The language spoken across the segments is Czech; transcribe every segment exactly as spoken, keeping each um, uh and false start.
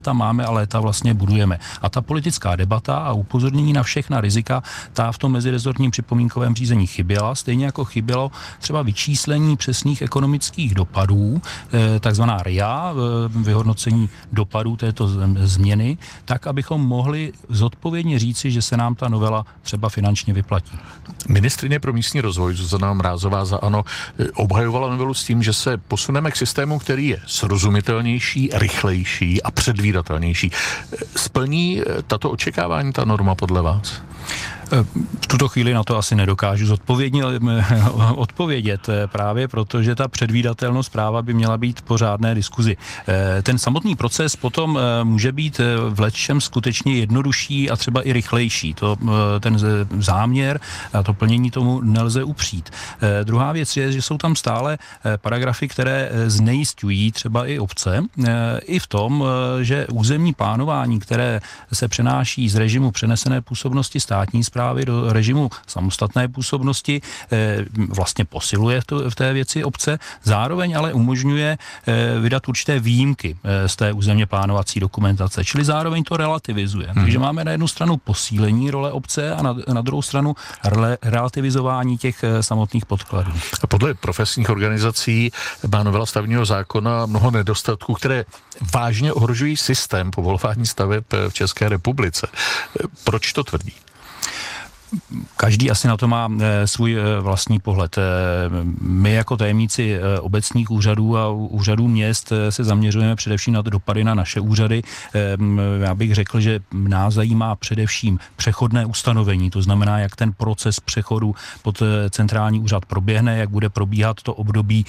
ta máme a léta vlastně budujeme. A ta politická debata a upozornění na všechna rizika, ta v tom mezirezortním připomínkovém řízení chyběla, stejně jako chybělo třeba vyčíslení přesných ekonomických dopadů, takzvaná R I A, vyhodnocení dopadů této změny, tak, abychom mohli zodpovědně říci, že se nám ta novela třeba finančně vyplatí. Ministryně pro místní rozvoj Zuzana Mrázová za ANO obhajovala novelu s tím, že se posuneme k systému, který je srozumitelnější, rychlejší a předvídatelnější. Splní tato očekávání ta norma podle vás? V tuto chvíli na to asi nedokážu zodpovědně odpovědět právě, protože ta předvídatelnost práva by měla být po řádné diskuzi. Ten samotný proces potom může být v lecčem skutečně jednodušší a třeba i rychlejší. To, ten záměr a to plnění tomu nelze upřít. Druhá věc je, že jsou tam stále paragrafy, které znejisťují třeba i obce, i v tom, že územní plánování, které se přenáší z režimu přenesené působnosti státní správy do režimu samostatné působnosti, vlastně posiluje v té věci obce, zároveň ale umožňuje vydat určité výjimky z té územně plánovací dokumentace, čili zároveň to relativizuje. Hmm. Takže máme na jednu stranu posílení role obce a na, na druhou stranu rele, relativizování těch samotných podkladů. Podle profesních organizací má novela stavebního zákona mnoho nedostatků, které vážně ohrožují systém povolování staveb v České republice. Proč to tvrdí? Každý asi na to má svůj vlastní pohled. My jako tajemníci obecních úřadů a úřadů měst se zaměřujeme především na dopady na naše úřady. Já bych řekl, že nás zajímá především přechodné ustanovení, to znamená, jak ten proces přechodu pod centrální úřad proběhne, jak bude probíhat to období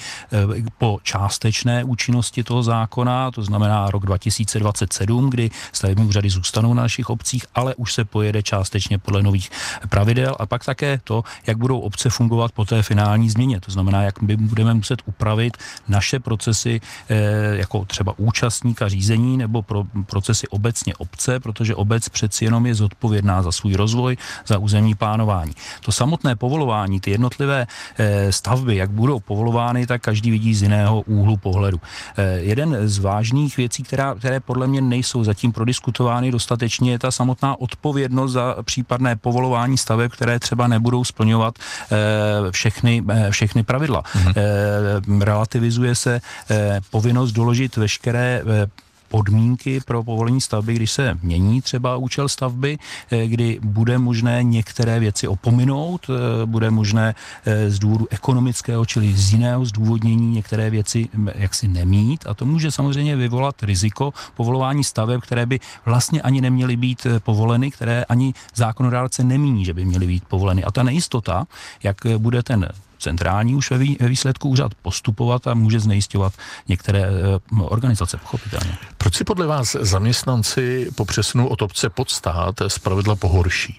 po částečné účinnosti toho zákona, to znamená rok dva tisíce dvacet sedm, kdy stavební úřady zůstanou na našich obcích, ale už se pojede částečně podle nových pravidel, a pak také to, jak budou obce fungovat po té finální změně. To znamená, jak my budeme muset upravit naše procesy eh, jako třeba účastníka řízení nebo pro procesy obecně obce, protože obec přeci jenom je zodpovědná za svůj rozvoj, za územní plánování. To samotné povolování, ty jednotlivé eh, stavby, jak budou povolovány, tak každý vidí z jiného úhlu pohledu. Eh, jeden z vážných věcí, která, které podle mě nejsou zatím prodiskutovány dostatečně, je ta samotná odpovědnost za případné povolování staveb, které třeba nebudou splňovat e, všechny, e, všechny pravidla. Mm-hmm. E, relativizuje se e, povinnost doložit veškeré e, podmínky pro povolení stavby, když se mění třeba účel stavby, kdy bude možné některé věci opominout, bude možné z důvodu ekonomického, čili z jiného zdůvodnění některé věci jaksi nemít, a to může samozřejmě vyvolat riziko povolování staveb, které by vlastně ani neměly být povoleny, které ani zákonodárce nemíní, že by měly být povoleny. A ta nejistota, jak bude ten centrální už ve výsledku úřad postupovat a může znejisťovat některé organizace, pochopitelně. Proč si podle vás zaměstnanci po přesunu od obce pod stát zpravidla pohorší?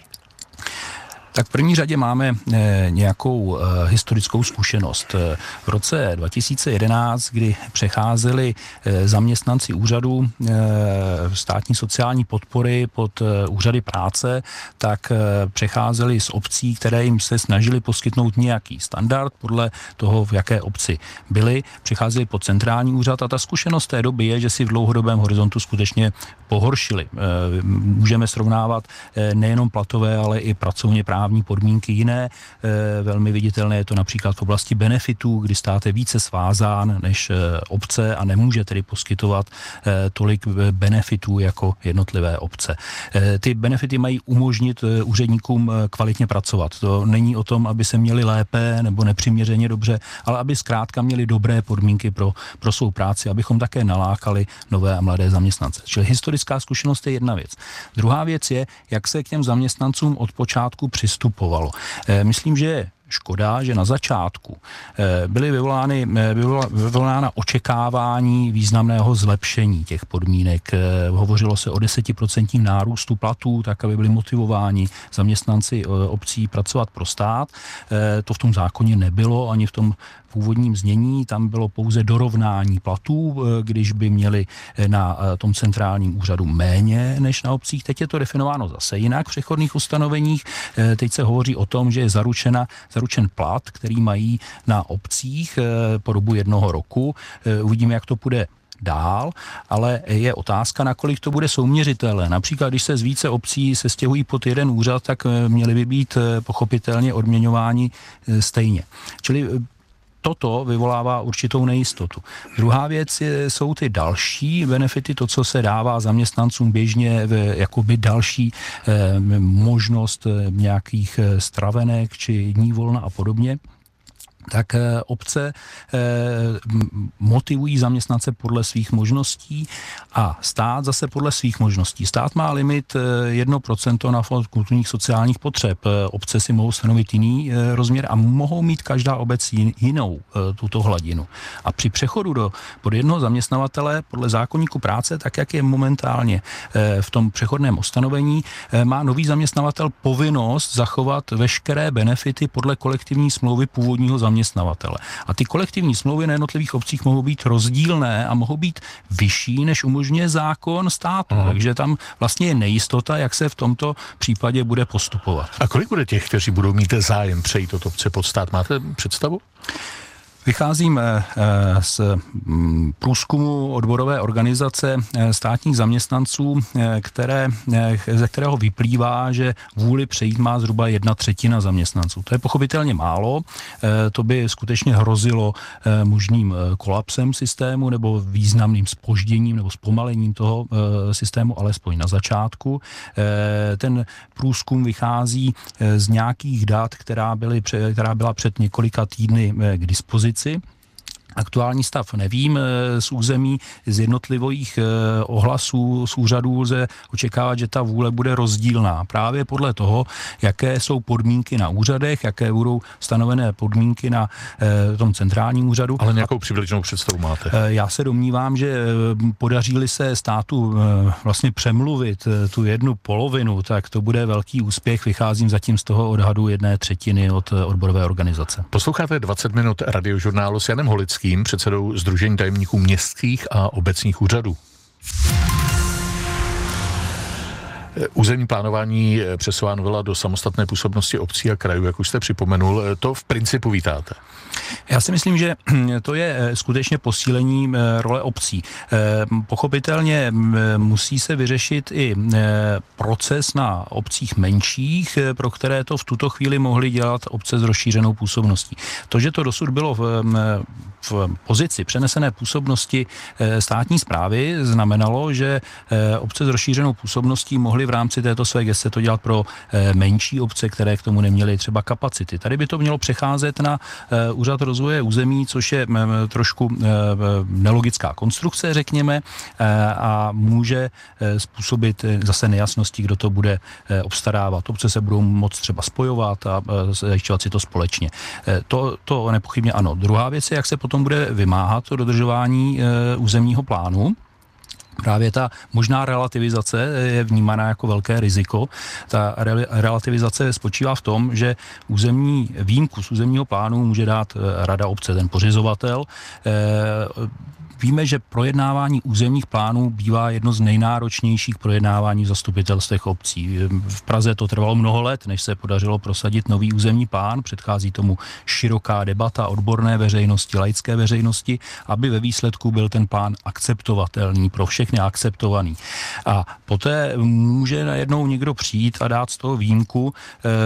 Tak v první řadě máme e, nějakou e, historickou zkušenost. V roce dva tisíce jedenáct, kdy přecházeli e, zaměstnanci úřadů e, státní sociální podpory pod e, úřady práce, tak e, přecházeli z obcí, které jim se snažili poskytnout nějaký standard podle toho, v jaké obci byli, přecházeli pod centrální úřad, a ta zkušenost té doby je, že si v dlouhodobém horizontu skutečně pohoršili. E, můžeme srovnávat e, nejenom platové, ale i pracovně právní podmínky jiné. E, velmi viditelné je to například v oblasti benefitů, kdy stát je více svázán než e, obce a nemůže tedy poskytovat e, tolik benefitů jako jednotlivé obce. E, ty benefity mají umožnit e, úředníkům e, kvalitně pracovat. To není o tom, aby se měli lépe nebo nepřiměřeně dobře, ale aby zkrátka měli dobré podmínky pro, pro svou práci, abychom také nalákali nové a mladé zaměstnance. Čili historická zkušenost je jedna věc. Druhá věc je, jak se k těm zaměstnancům od počátku přistupovalo. E, myslím, že je škoda, že na začátku byly vyvolány, vyvolána očekávání významného zlepšení těch podmínek. Hovořilo se o desetiprocentním nárůstu platů, tak aby byli motivováni zaměstnanci obcí pracovat pro stát. To v tom zákoně nebylo, ani v tom původním znění, tam bylo pouze dorovnání platů, když by měli na tom centrálním úřadu méně než na obcích. Teď je to definováno zase jinak v přechodných ustanoveních. Teď se hovoří o tom, že je zaručena, zaručen plat, který mají na obcích po dobu jednoho roku. Uvidíme, jak to půjde dál, ale je otázka, nakolik to bude souměřitelné. Například, když se z více obcí se stěhují pod jeden úřad, tak měly by být pochopitelně odměňováni stejně. Čili toto vyvolává určitou nejistotu. Druhá věc je, jsou ty další benefity, to, co se dává zaměstnancům běžně, v, jakoby další eh, možnost eh, nějakých eh, stravenek či dní volna a podobně. Tak e, obce e, motivují zaměstnance podle svých možností a stát zase podle svých možností. Stát má limit jedno procento na fond kulturních sociálních potřeb. E, obce si mohou stanovit jiný e, rozměr a mohou mít každá obec jin, jinou e, tuto hladinu. A při přechodu do pod jednoho zaměstnavatele podle zákoníku práce, tak jak je momentálně e, v tom přechodném ustanovení, e, má nový zaměstnavatel povinnost zachovat veškeré benefity podle kolektivní smlouvy původního zaměstnavatele. zaměstnavatele. A ty kolektivní smlouvy na jednotlivých obcích mohou být rozdílné a mohou být vyšší, než umožňuje zákon státu. Aha. Takže tam vlastně je nejistota, jak se v tomto případě bude postupovat. A kolik bude těch, kteří budou mít zájem přejít od obce pod stát? Máte představu? Vycházím z průzkumu odborové organizace státních zaměstnanců, které, ze kterého vyplývá, že vůli přejít má zhruba jedna třetina zaměstnanců. To je pochopitelně málo, to by skutečně hrozilo možným kolapsem systému nebo významným zpožděním nebo zpomalením toho systému, alespoň na začátku. Ten průzkum vychází z nějakých dat, která, byly, která byla před několika týdny k dispozici. Aktuální stav nevím, z území, z jednotlivých ohlasů, z úřadů lze očekávat, že ta vůle bude rozdílná. Právě podle toho, jaké jsou podmínky na úřadech, jaké budou stanovené podmínky na tom centrálním úřadu. Ale nějakou přibližnou představu máte? Já se domnívám, že podaří-li se státu vlastně přemluvit tu jednu polovinu, tak to bude velký úspěch. Vycházím zatím z toho odhadu jedné třetiny od odborové organizace. Posloucháte dvacet minut radiožurnálu s Janem Holickým, předsedou Sdružení tajemníků městských a obecních úřadů. Územní plánování přesouvá novela do samostatné působnosti obcí a krajů, jak už jste připomenul, to v principu vítáte. Já si myslím, že to je skutečně posílení role obcí. Pochopitelně musí se vyřešit i proces na obcích menších, pro které to v tuto chvíli mohly dělat obce s rozšířenou působností. To, že to dosud bylo v, v pozici přenesené působnosti státní správy, znamenalo, že obce s rozšířenou působností mohly v rámci této své geste to dělat pro menší obce, které k tomu neměly třeba kapacity. Tady by to mělo přecházet na Úřad rozvoje území, což je trošku nelogická konstrukce, řekněme, a může způsobit zase nejasnosti, kdo to bude obstarávat. Obce se budou moct třeba spojovat a zajišťovat si to společně. To, to nepochybně ano. Druhá věc je, jak se potom bude vymáhat to dodržování územního plánu. Právě ta možná relativizace je vnímaná jako velké riziko. Ta re- relativizace spočívá v tom, že územní výjimku z územního plánu může dát rada obce, ten pořizovatel. E- Víme, že projednávání územních plánů bývá jedno z nejnáročnějších projednávání v zastupitelstvech obcí. V Praze to trvalo mnoho let, než se podařilo prosadit nový územní plán. Předchází tomu široká debata odborné veřejnosti, laické veřejnosti, aby ve výsledku byl ten plán akceptovatelný, pro všechny akceptovaný. A poté může najednou někdo přijít a dát z toho výjimku.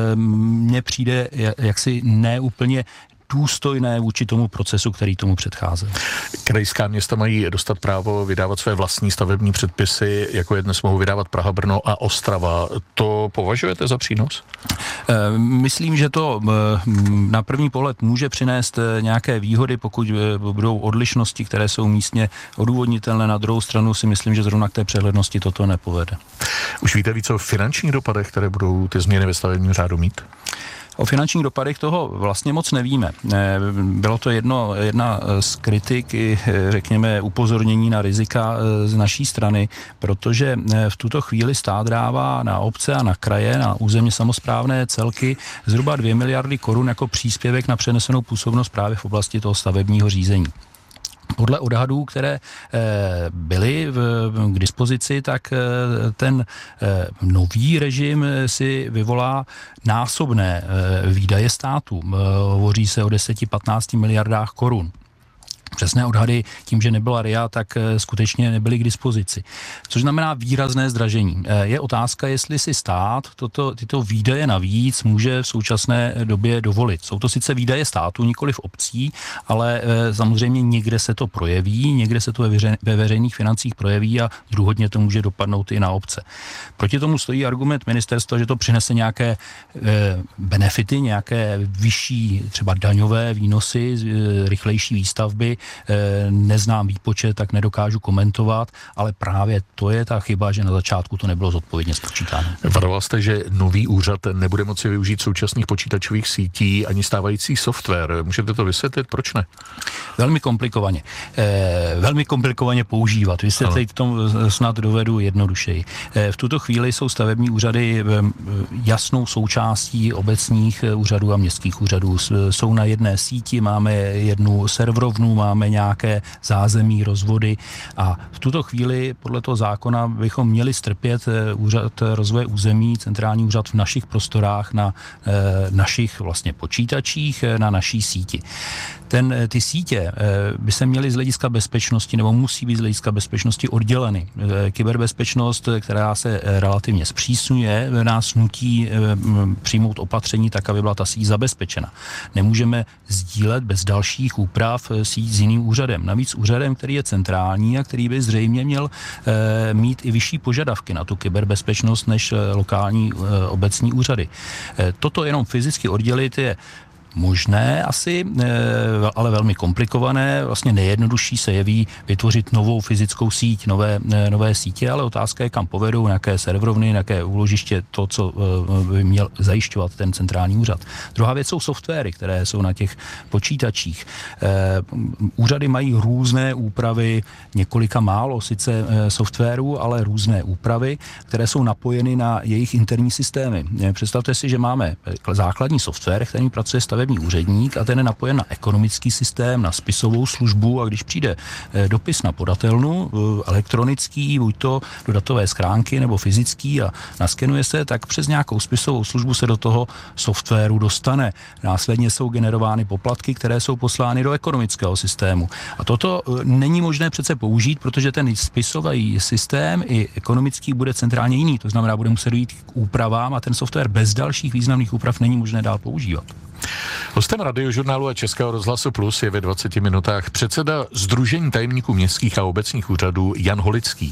Mně přijde jaksi neúplně důstojné vůči tomu procesu, který tomu předcházel. Krajská města mají dostat právo vydávat své vlastní stavební předpisy, jako je dnes mohou vydávat Praha, Brno a Ostrava. To považujete za přínos? Myslím, že to na první pohled může přinést nějaké výhody, pokud budou odlišnosti, které jsou místně odůvodnitelné. Na druhou stranu si myslím, že zrovna k té přehlednosti toto nepovede. Už víte víc o finančních dopadech, které budou ty změny ve stavebním řádu mít? O finančních dopadech toho vlastně moc nevíme. Bylo to jedno, jedna z kritik, řekněme, upozornění na rizika z naší strany, protože v tuto chvíli stát dává na obce a na kraje, na územně samosprávné celky zhruba dvě miliardy korun jako příspěvek na přenesenou působnost právě v oblasti toho stavebního řízení. Podle odhadů, které byly k dispozici, tak ten nový režim si vyvolá násobné výdaje státu. Hovoří se o deset až patnáct miliardách korun. Přesné odhady tím, že nebyla R I A, tak skutečně nebyly k dispozici. Což znamená výrazné zdražení. Je otázka, jestli si stát toto, tyto výdaje navíc může v současné době dovolit. Jsou to sice výdaje státu, nikoliv obcí, ale samozřejmě někde se to projeví, někde se to ve, veře, ve veřejných financích projeví a druhotně to může dopadnout i na obce. Proti tomu stojí argument ministerstva, že to přinese nějaké benefity, nějaké vyšší třeba daňové výnosy, rychlejší výstavby. Neznám výpočet, tak nedokážu komentovat, ale právě to je ta chyba, že na začátku to nebylo zodpovědně spočítáno. Varoval jste, že nový úřad nebude moci využít současných počítačových sítí ani stávající software. Můžete to vysvětlit, proč ne? Velmi komplikovaně. Eh, velmi komplikovaně používat. Vysvětlit to snad dovedu jednodušeji. Eh, v tuto chvíli jsou stavební úřady jasnou součástí obecních úřadů a městských úřadů. Jsou na jedné síti, máme jednu serverovnu, máme nějaké zázemí, rozvody a v tuto chvíli podle toho zákona bychom měli strpět úřad rozvoje území, centrální úřad v našich prostorách, na e, našich vlastně počítačích, na naší síti. Ten, ty sítě e, by se měly z hlediska bezpečnosti, nebo musí být z hlediska bezpečnosti odděleny. E, kyberbezpečnost, která se relativně zpřísňuje, nás nutí e, přijmout opatření tak, aby byla ta síť zabezpečena. Nemůžeme sdílet bez dalších úprav síť s jiným úřadem. Navíc úřadem, který je centrální a který by zřejmě měl e, mít i vyšší požadavky na tu kyberbezpečnost než lokální e, obecní úřady. E, toto jenom fyzicky oddělit je možné asi, ale velmi komplikované. Vlastně nejjednodušší se jeví vytvořit novou fyzickou síť, nové, nové sítě, ale otázka je, kam povedou, nějaké serverovny, nějaké úložiště, to, co by měl zajišťovat ten centrální úřad. Druhá věc jsou softwary, které jsou na těch počítačích. Úřady mají různé úpravy, několika málo sice softwarů, ale různé úpravy, které jsou napojeny na jejich interní systémy. Představte si, že máme základní software, který pracuje stavební úředník a ten je napojen na ekonomický systém, na spisovou službu a když přijde dopis na podatelnu, elektronický, buď to do datové schránky nebo fyzický a naskenuje se, tak přes nějakou spisovou službu se do toho softwaru dostane. Následně jsou generovány poplatky, které jsou poslány do ekonomického systému. A toto není možné přece použít, protože ten spisový systém i ekonomický bude centrálně jiný. To znamená, bude muset jít k úpravám a ten software bez dalších významných úprav není možné dál používat. Hostem Radiožurnálu a Českého rozhlasu Plus je ve dvaceti minutách předseda Sdružení tajemníků městských a obecních úřadů Jan Holický.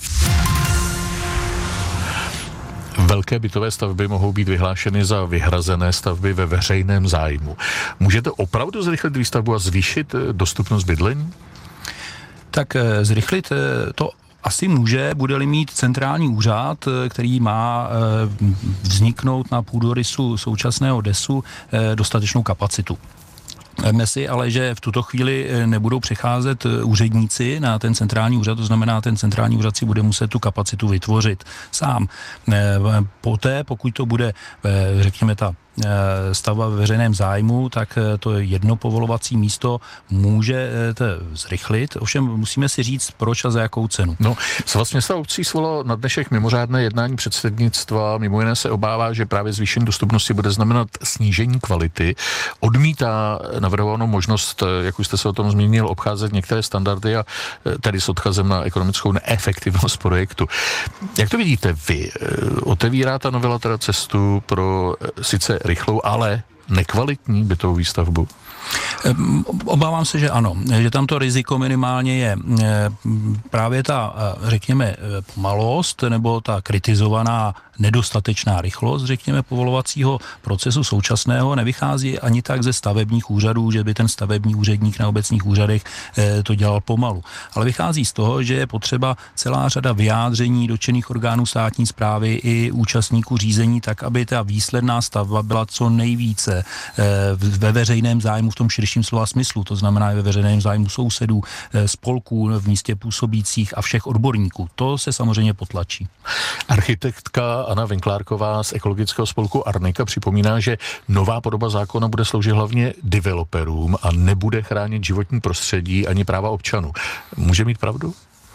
Velké bytové stavby mohou být vyhlášeny za vyhrazené stavby ve veřejném zájmu. Můžete opravdu zrychlit výstavbu a zvýšit dostupnost bydlení? Tak zrychlit to asi může, bude-li mít centrální úřad, který má vzniknout na půdorysu současného desu dostatečnou kapacitu. Veme si ale, že v tuto chvíli nebudou přecházet úředníci na ten centrální úřad, to znamená, ten centrální úřad si bude muset tu kapacitu vytvořit sám. Poté, pokud to bude, řekněme, ta stavba ve veřejném zájmu, tak to jedno povolovací místo může to zrychlit. Ovšem musíme si říct, proč a za jakou cenu. No, Svaz města a obcí svolalo na dnešek mimořádné jednání předsednictva. Mimo jiné se obává, že právě zvýšení dostupnosti bude znamenat snížení kvality. Odmítá navrhovanou možnost, jak už jste se o tom zmínil, obcházet některé standardy a tady s odkazem na ekonomickou neefektivnost projektu. Jak to vidíte vy? Otevírá ta novela teda cestu pro sice rychlou, ale nekvalitní bytovou výstavbu? Obávám se, že ano, že tam to riziko minimálně je. Právě ta, řekněme, pomalost nebo ta kritizovaná nedostatečná rychlost, řekněme, povolovacího procesu současného nevychází ani tak ze stavebních úřadů, že by ten stavební úředník na obecních úřadech to dělal pomalu. Ale vychází z toho, že je potřeba celá řada vyjádření dotčených orgánů státní správy i účastníků řízení, tak aby ta výsledná stavba byla co nejvíce ve veřejném zájmu v tom širším slova smyslu, to znamená ve veřejném zájmu sousedů, spolků v místě působících a všech odborníků. To se samozřejmě potlačí. Architektka Anna Vinklárková z ekologického spolku Arnika připomíná, že nová podoba zákona bude sloužit hlavně developerům a nebude chránit životní prostředí ani práva občanů. Může mít pravdu?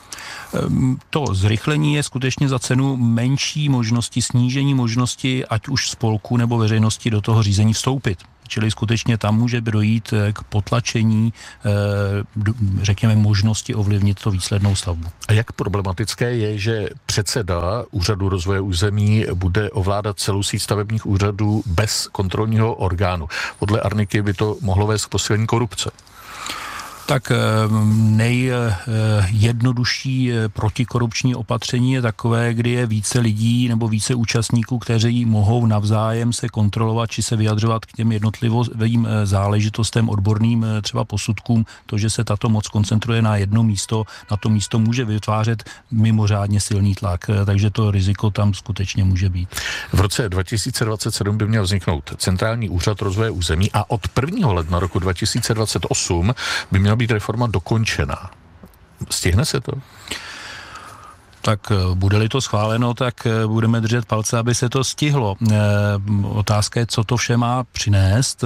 To zrychlení je skutečně za cenu menší možnosti, snížení možnosti, ať už spolku nebo veřejnosti do toho řízení vstoupit. čili skutečně tam může dojít k potlačení, řekněme, možnosti ovlivnit to výslednou stavbu. A jak problematické je, že předseda Úřadu rozvoje území bude ovládat celou síť stavebních úřadů bez kontrolního orgánu? Podle Arniky by to mohlo vést k posílení korupce. Tak nejjednodušší protikorupční opatření je takové, kdy je více lidí nebo více účastníků, kteří mohou navzájem se kontrolovat či se vyjadřovat k těm jednotlivým záležitostem, odborným třeba posudkům. To, že se tato moc koncentruje na jedno místo, na to místo může vytvářet mimořádně silný tlak, takže to riziko tam skutečně může být. V roce dva tisíce dvacet sedm by měl vzniknout Centrální úřad rozvoje území a od prvního ledna roku dva tisíce dvacet osm by měla být reforma dokončená. Stihne se to? Tak bude-li to schváleno, tak budeme držet palce, aby se to stihlo. Otázka je, co to vše má přinést.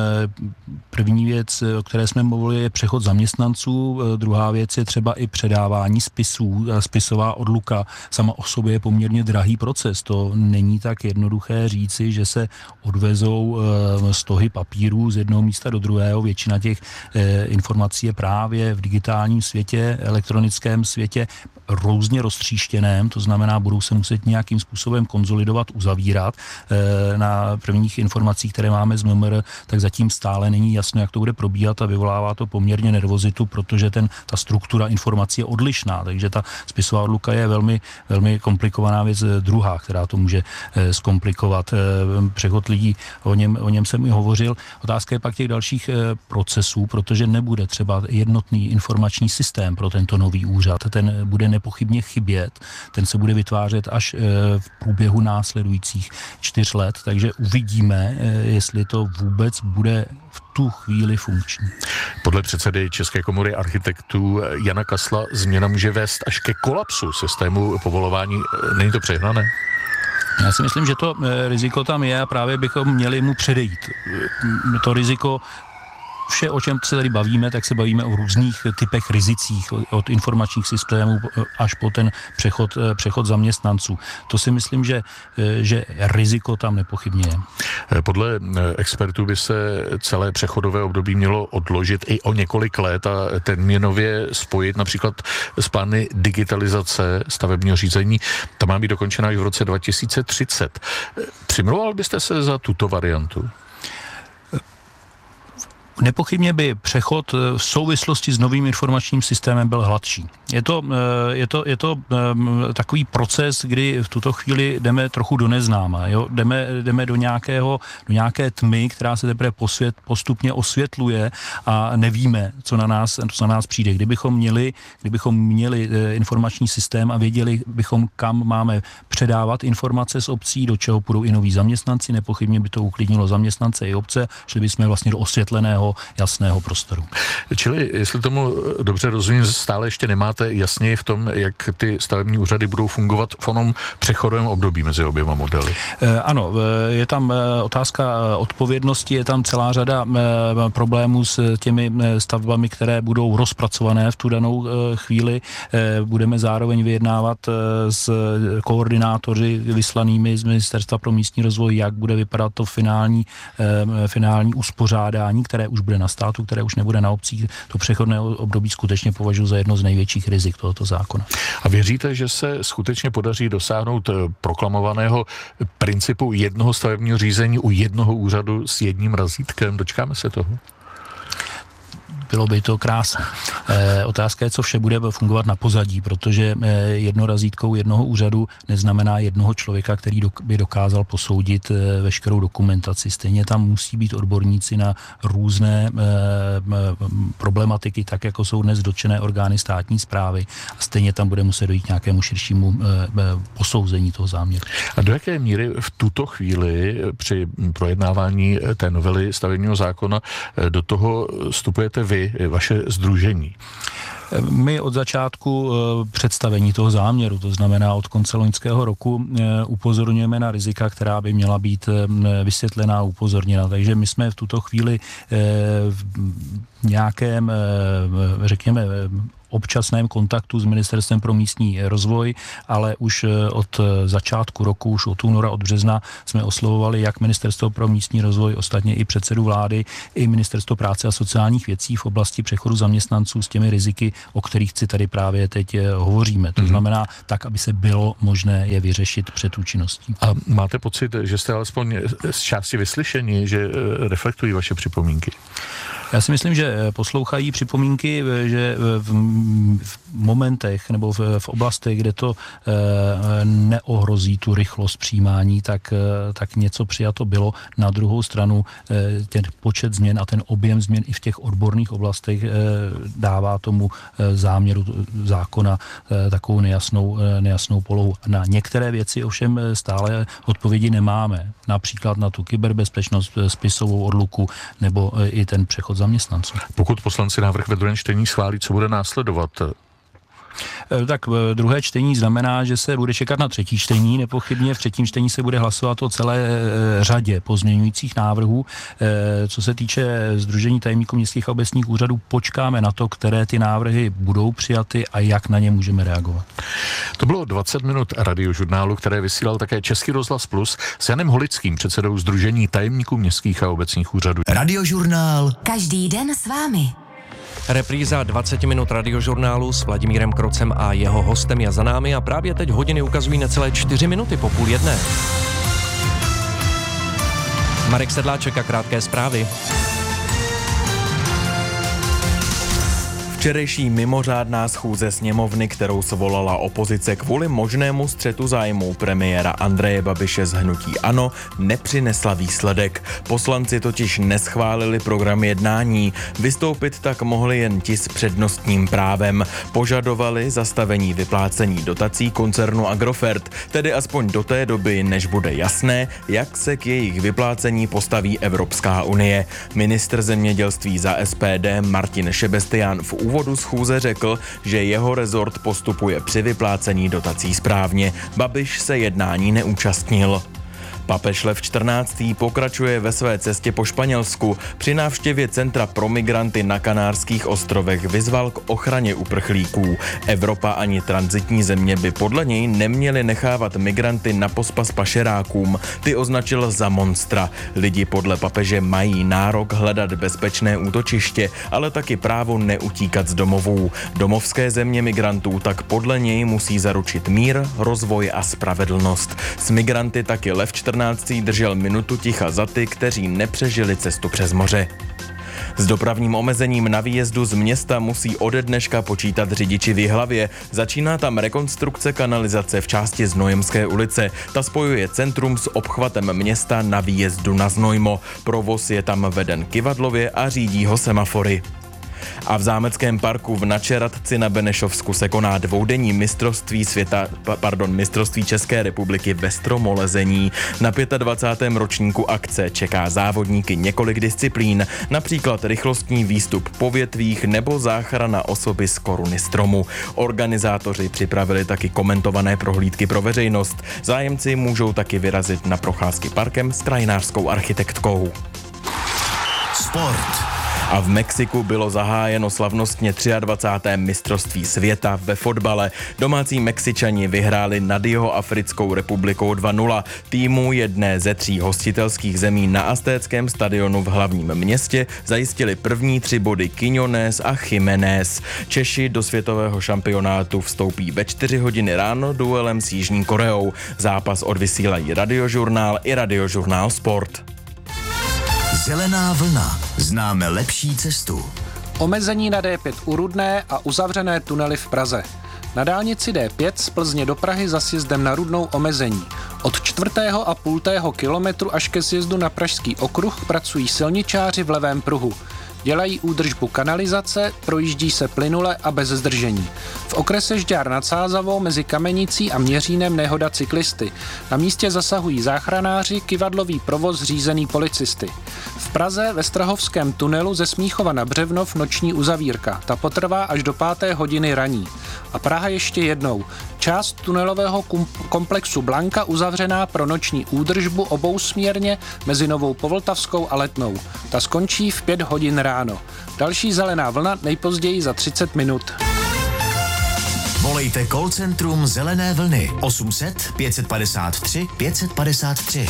První věc, o které jsme mluvili, je přechod zaměstnanců. Druhá věc je třeba i předávání spisů. Spisová odluka sama o sobě je poměrně drahý proces. To není tak jednoduché říci, že se odvezou stohy papírů z jednoho místa do druhého. Většina těch informací je právě v digitálním světě, elektronickém světě různě roztříštěném, to znamená, budou se muset nějakým způsobem konzolidovat, uzavírat. Na prvních informacích, které máme z M M R, tak zatím stále není jasno, jak to bude probíhat a vyvolává to poměrně nervozitu, protože ten, ta struktura informací je odlišná, takže ta spisová odluka je velmi, velmi komplikovaná věc druhá, která to může zkomplikovat. Přechod lidí, o něm, o něm jsem i hovořil. Otázka je pak těch dalších procesů, protože nebude třeba jednotný informační systém pro tento nový úřad. Ten bude nepochybně chybět, ten se bude vytvářet až v průběhu následujících čtyř let, takže uvidíme, jestli to vůbec bude v tu chvíli funkční. Podle předsedy České komory architektů Jana Kasla změna může vést až ke kolapsu systému povolování. Není to přehnané? Já si myslím, že to riziko tam je a právě bychom měli mu předejít. To riziko, vše, o čem se tady bavíme, tak se bavíme o různých typech rizicích, od informačních systémů až po ten přechod, přechod zaměstnanců. To si myslím, že, že riziko tam nepochybně je. Podle expertů by se celé přechodové období mělo odložit i o několik let a termínově spojit například s plány digitalizace stavebního řízení. Ta má být dokončena i v roce dva tisíce třicet. Přimlouval byste se za tuto variantu? Nepochybně by přechod v souvislosti s novým informačním systémem byl hladší. Je to, je to, je to takový proces, kdy v tuto chvíli jdeme trochu do neznáma. Jo? Jdeme, jdeme do, nějakého, do nějaké tmy, která se teprve posvět, postupně osvětluje a nevíme, co na nás, co na nás přijde. Kdybychom měli, kdybychom měli informační systém a věděli bychom, kam máme předávat informace z obcí, do čeho půjdou i noví zaměstnanci, nepochybně by to uklidnilo zaměstnance i obce, šli bychom vlastně do osvětleného, jasného prostoru. Čili, jestli tomu dobře rozumím, stále ještě nemáte jasně v tom, jak ty stavební úřady budou fungovat v onom přechodovém období mezi oběma modely. E, ano, je tam otázka odpovědnosti, je tam celá řada e, problémů s těmi stavbami, které budou rozpracované v tu danou e, chvíli. E, budeme zároveň vyjednávat e, s koordinátory vyslanými z Ministerstva pro místní rozvoj, jak bude vypadat to finální, e, finální uspořádání, které už bude na státu, které už nebude na obcích. To přechodné období skutečně považuji za jedno z největších rizik tohoto zákona. A věříte, že se skutečně podaří dosáhnout proklamovaného principu jednoho stavebního řízení u jednoho úřadu s jedním razítkem? Dočkáme se toho? Bylo by to krásné. E, otázka je, co vše bude fungovat na pozadí, protože e, jedno razítkou jednoho úřadu neznamená jednoho člověka, který dok- by dokázal posoudit e, veškerou dokumentaci. Stejně tam musí být odborníci na různé e, e, problematiky, tak jako jsou dnes dotčené orgány státní správy. A stejně tam bude muset dojít nějakému širšímu e, e, posouzení toho záměru. A do jaké míry v tuto chvíli při projednávání té novely stavebního zákona do toho vstupujete vy, vaše sdružení? My od začátku představení toho záměru, to znamená od konce loňského roku, upozorňujeme na rizika, která by měla být vysvětlená a upozorněna. Takže my jsme v tuto chvíli v nějakém, řekněme, občasném kontaktu s Ministerstvem pro místní rozvoj, ale už od začátku roku, už od února, od března jsme oslovovali jak Ministerstvo pro místní rozvoj, ostatně i předsedu vlády, i Ministerstvo práce a sociálních věcí v oblasti přechodu zaměstnanců s těmi riziky, o kterých si tady právě teď hovoříme. To znamená tak, aby se bylo možné je vyřešit před účinností. A máte pocit, že jste alespoň z části vyslyšení, že reflektují vaše připomínky? Já si myslím, že poslouchají připomínky, že v, v momentech nebo v, v oblastech, kde to e, neohrozí tu rychlost přijímání, tak, e, tak něco přijato bylo. Na druhou stranu e, ten počet změn a ten objem změn i v těch odborných oblastech e, dává tomu e, záměru zákona e, takovou nejasnou, e, nejasnou polohu. Na některé věci ovšem stále odpovědi nemáme. Například na tu kyberbezpečnost, spisovou odluku nebo e, i ten přechod zaměstnanců. Pokud poslanci návrh ve druhém čtení schválí, co bude následovat? Tak druhé čtení znamená, že se bude čekat na třetí čtení. Nepochybně v třetím čtení se bude hlasovat o celé řadě pozměňujících návrhů. Co se týče Sdružení tajemníků městských a obecních úřadů, počkáme na to, které ty návrhy budou přijaty a jak na ně můžeme reagovat. To bylo dvacet minut radiožurnálu, které vysílal také Český rozhlas Plus s Janem Holickým, předsedou Sdružení tajemníků městských a obecních úřadů. Radiožurnál. Každý den s vámi. Repríza dvacet minut radiožurnálu s Vladimírem Krocem a jeho hostem je za námi a právě teď hodiny ukazují necelé čtyři minuty po půl jedné. Marek Sedláček a krátké zprávy. Včerejší mimořádná schůze sněmovny, kterou svolala opozice kvůli možnému střetu zájmů premiéra Andreje Babiše z hnutí ANO, nepřinesla výsledek. Poslanci totiž neschválili program jednání. Vystoupit tak mohli jen ti s přednostním právem. Požadovali zastavení vyplácení dotací koncernu Agrofert, tedy aspoň do té doby, než bude jasné, jak se k jejich vyplácení postaví Evropská unie. Ministr zemědělství za S P D Martin Šebestián v úvodu schůze řekl, že jeho rezort postupuje při vyplácení dotací správně. Babiš se jednání neúčastnil. Papež Lev čtrnáctý pokračuje ve své cestě po Španělsku. Při návštěvě centra pro migranty na Kanárských ostrovech vyzval k ochraně uprchlíků. Evropa ani tranzitní země by podle něj neměly nechávat migranty na pospas pašerákům. Ty označil za monstra. Lidi podle papeže mají nárok hledat bezpečné útočiště, ale taky právo neutíkat z domovů. Domovské země migrantů tak podle něj musí zaručit mír, rozvoj a spravedlnost. S migranty taky Lev čtrnáctý držel minutu ticha za ty, kteří nepřežili cestu přes moře. S dopravním omezením na výjezdu z města musí ode dneška počítat řidiči v Jihlavě. Začíná tam rekonstrukce kanalizace v části Znojemské ulice. Ta spojuje centrum s obchvatem města na výjezdu na Znojmo. Provoz je tam veden kyvadlově a řídí ho semafory. A v zámeckém parku v Načeradci na Benešovsku se koná dvoudenní mistrovství světa, pardon, mistrovství České republiky ve stromolezení. Na dvacátém pátém ročníku akce čeká závodníky několik disciplín, například rychlostní výstup po větvích nebo záchrana osoby z koruny stromu. Organizátoři připravili taky komentované prohlídky pro veřejnost. Zájemci můžou taky vyrazit na procházky parkem s krajinářskou architektkou. Sport. A v Mexiku bylo zahájeno slavnostně dvacátém třetím mistrovství světa ve fotbale. Domácí Mexičani vyhráli nad Jihoafrickou republikou dva nula. Týmu jedné ze tří hostitelských zemí na Aztéckém stadionu v hlavním městě zajistili první tři body Quiñones a Jiménez. Češi do světového šampionátu vstoupí ve čtyři hodiny ráno duelem s Jižní Koreou. Zápas odvysílají Radiožurnál i Radiožurnál Sport. Zelená vlna. Známe lepší cestu. Omezení na D pět u Rudné a uzavřené tunely v Praze. Na dálnici D pět z Plzně do Prahy za sjezdem na Rudnou omezení. Od čtvrtého a půltého kilometru až ke sjezdu na Pražský okruh pracují silničáři v levém pruhu. Dělají údržbu kanalizace, projíždí se plynule a bez zdržení. V okrese Žďár nad Sázavou mezi Kamenicí a Měřínem nehoda cyklisty. Na místě zasahují záchranáři, kyvadlový provoz řízený policisty. V Praze ve Strahovském tunelu ze Smíchova na Břevnov noční uzavírka. Ta potrvá až do páté hodiny raní. A Praha ještě jednou. Část tunelového komplexu Blanka uzavřená pro noční údržbu obousměrně mezi Novou Povltavskou a Letnou. Ta skončí v pět hodin ráno. Další zelená vlna nejpozději za třicet minut. Volejte call centrum Zelené vlny osm set pět padesát tři pět padesát tři.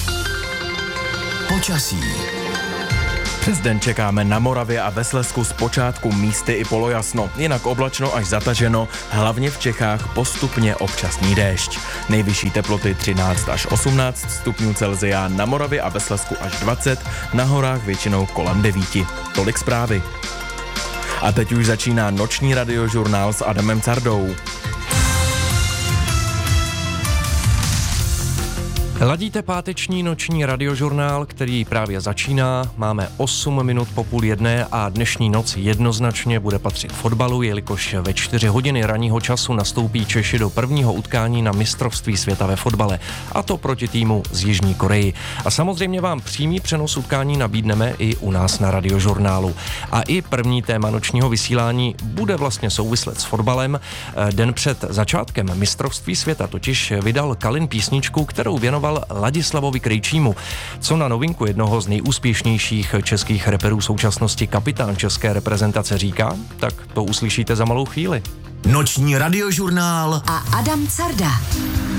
Počasí. Přes den čekáme na Moravě a ve Slezsku zpočátku místy i polojasno, jinak oblačno až zataženo, hlavně v Čechách postupně občasný déšť. Nejvyšší teploty třináct až osmnáct stupňů Celsia, na Moravě a ve Slezsku až dvacet, na horách většinou kolem devíti. Tolik zprávy. A teď už začíná noční radiožurnál s Adamem Cardou. Ladíte páteční noční radiožurnál, který právě začíná. Máme osm minut po půl jedné a dnešní noc jednoznačně bude patřit fotbalu, jelikož ve čtyři hodiny ranního času nastoupí Češi do prvního utkání na mistrovství světa ve fotbale, a to proti týmu z Jižní Koreji. A samozřejmě vám přímý přenos utkání nabídneme i u nás na radiožurnálu. A i první téma nočního vysílání bude vlastně souvislet s fotbalem. Den před začátkem mistrovství světa totiž vydal Kalin písničku, kterou věnoval Ladislavovi Krejčímu. Co na novinku jednoho z nejúspěšnějších českých reperů současnosti kapitán české reprezentace říká, tak to uslyšíte za malou chvíli. Noční radiožurnál a Adam Carda.